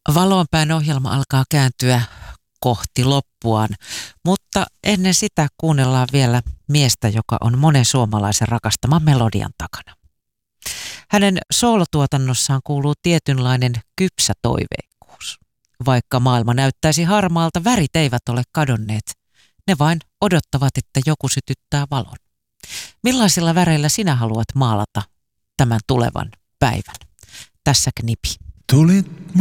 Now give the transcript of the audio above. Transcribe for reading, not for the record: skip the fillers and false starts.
Valonpään ohjelma alkaa kääntyä kohti loppuaan, mutta ennen sitä kuunnellaan vielä miestä, joka on monen suomalaisen rakastaman melodian takana. Hänen soolotuotannossaan kuuluu tietynlainen kypsä toiveikkuus. Vaikka maailma näyttäisi harmaalta, värit eivät ole kadonneet. Ne vain odottavat, että joku sytyttää valon. Millaisilla väreillä sinä haluat maalata tämän tulevan päivän? Tässä Knipi. Tulit